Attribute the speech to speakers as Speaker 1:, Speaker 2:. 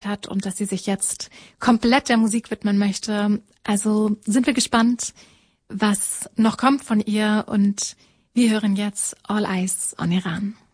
Speaker 1: hat und dass sie sich jetzt komplett der Musik widmen möchte. Also sind wir gespannt, was noch kommt von ihr, und wir hören jetzt All Eyes on Iran.